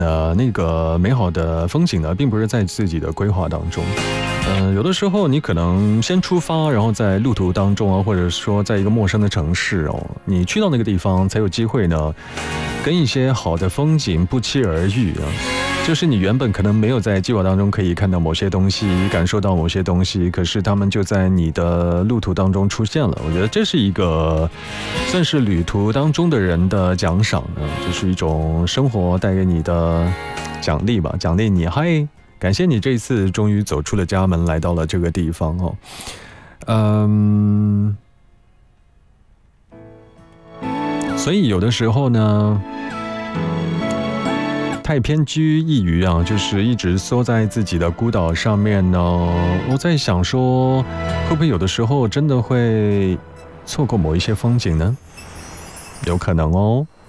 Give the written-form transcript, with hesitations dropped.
那个美好的风景呢，并不是在自己的规划当中。有的时候你可能先出发，然后在路途当中啊，或者说在一个陌生的城市哦，你去到那个地方才有机会呢，跟一些好的风景不期而遇啊。就是你原本可能没有在计划当中可以看到某些东西，感受到某些东西，可是他们就在你的路途当中出现了。我觉得这是一个算是旅途当中的人的奖赏呢，就是一种生活带给你的奖励吧，奖励你，嗨，感谢你这次终于走出了家门，来到了这个地方哦。所以有的时候呢，太偏居一隅啊，就是一直缩在自己的孤岛上面呢。我在想说，会不会有的时候真的会错过某一些风景呢？有可能哦。